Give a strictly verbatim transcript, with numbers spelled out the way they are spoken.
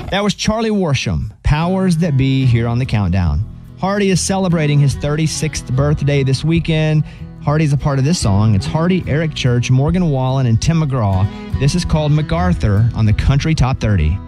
That was Charlie Worsham, Powers That Be, here on the Countdown. Hardy is celebrating his thirty-sixth birthday this weekend. Hardy's a part of this song. It's Hardy, Eric Church, Morgan Wallen, and Tim McGraw. This is called MacArthur on the Country Top thirty.